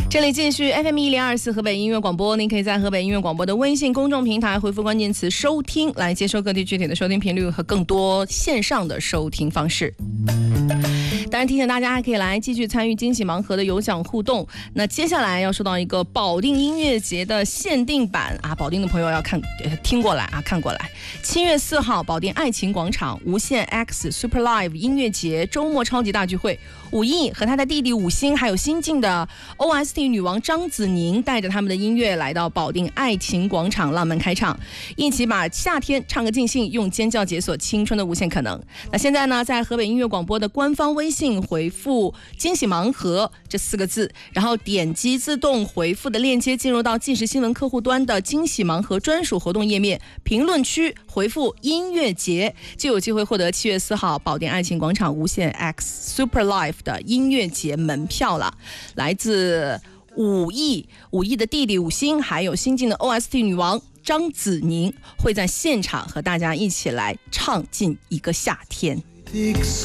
这里继续 FM1024 河北音乐广播，您可以在河北音乐广播的微信公众平台回复关键词收听，来接收各地具体的收听频率和更多线上的收听方式。当然提醒大家还可以来继续参与惊喜盲盒的有奖互动。那接下来要说到一个保定音乐节的限定版啊，保定的朋友要听过来啊，看过来。7月4号，保定爱情广场无限 X Super Live 音乐节周末超级大聚会，武艺和他的弟弟武星，还有新晋的 OST 女王张子宁，带着他们的音乐来到保定爱情广场浪漫开唱，一起把夏天唱个尽兴，用尖叫解锁青春的无限可能。那现在呢，在河北音乐广播的官方微信回复惊喜盲盒这4个字，然后点击自动回复的链接进入到即时新闻客户端的惊喜盲盒专属活动页面，评论区回复音乐节，就有机会获得7月4号保定爱情广场无限 X Super Live 的音乐节门票了。来自武艺的弟弟武星，还有新晋的 OST 女王张子宁会在现场和大家一起来唱尽一个夏天。